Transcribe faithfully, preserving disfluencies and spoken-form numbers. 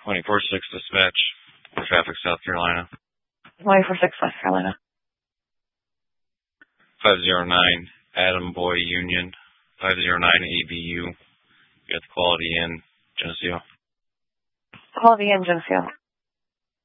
twenty-four six dispatch, traffic, South Carolina. twenty-four six, South Carolina. five zero nine, Adam Boy Union. five zero nine A B U. You got the Quality Inn, Geneseo. Quality Inn, Geneseo.